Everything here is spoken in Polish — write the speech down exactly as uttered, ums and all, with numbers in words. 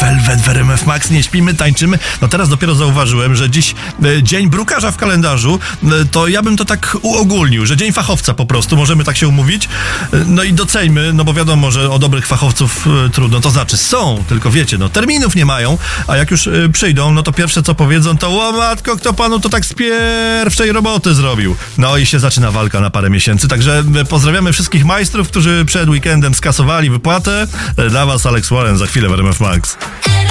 Velvet w R M F Max, nie śpimy, tańczymy. No teraz dopiero zauważyłem, że dziś e, dzień brukarza w kalendarzu, e, to ja bym to tak uogólnił, że dzień fachowca po prostu, możemy tak się umówić. E, no i doceńmy, no bo wiadomo, że o dobrych fachowców e, trudno, to znaczy są, tylko wiecie, no terminów nie mają, a jak już e, przyjdą, no to pierwsze co powiedzą, to o matko, kto panu to tak z pierwszej roboty zrobił. No i się zaczyna walka na parę miesięcy, także e, pozdrawiamy wszystkich majstrów, którzy przed weekendem skasowali wypłatę. E, dla was Alex Warren za chwilę w R M F Max.